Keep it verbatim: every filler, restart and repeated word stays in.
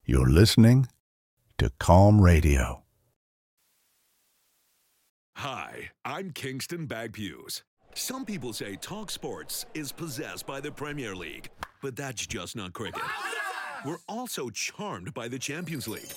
You're listening to Calm Radio. Hi, I'm Kingston Bagpuse. Some people say Talk Sports is possessed by the Premier League, but that's just not cricket. We're also charmed by the Champions League,